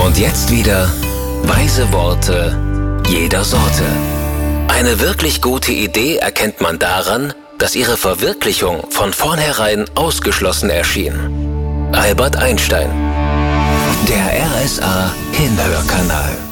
Und jetzt wieder weise Worte jeder Sorte. Eine wirklich gute Idee erkennt man daran, dass ihre Verwirklichung von vornherein ausgeschlossen erschien. Albert Einstein. Der RSA Hinhörkanal.